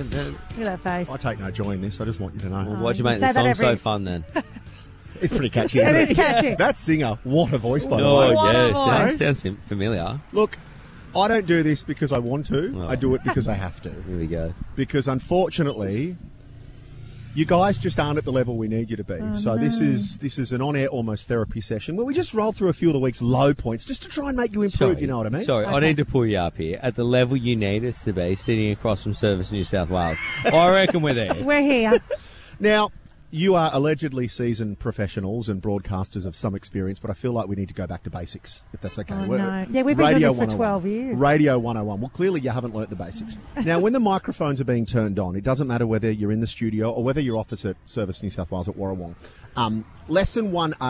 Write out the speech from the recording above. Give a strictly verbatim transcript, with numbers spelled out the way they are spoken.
Look at that face. I take no joy in this. I just want you to know. Well, why'd you you make the say that song every- so fun then? It's pretty catchy, isn't It is catchy. That singer, what a voice, by the Oh, way. What a yeah. voice. Sounds, sounds familiar. Look, I don't do this because I want to. Oh. I do it because I have to. Here we go. Because unfortunately, you guys just aren't at the level we need you to be. Oh, so no. this is this is an on-air almost therapy session where we just roll through a few of the week's low points just to try and make you improve. Sorry, You know what I mean? Sorry, I Okay. need to pull you up here. At the level you need us to be, sitting across from Service New South Wales. I reckon we're there. We're here. Now, you are allegedly seasoned professionals and broadcasters of some experience, but I feel like we need to go back to basics, if that's okay. Oh, We're- no. Yeah, we've been doing Radio this for one oh one. twelve years. Radio one oh one. Well, clearly you haven't learnt the basics. Now, when the microphones are being turned on, it doesn't matter whether you're in the studio or whether you're office at Service New South Wales at Warrawong. Um, lesson one A